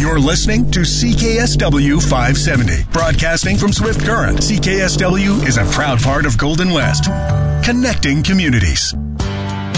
You're listening to CKSW 570, broadcasting from Swift Current. CKSW is a proud part of Golden West, connecting communities.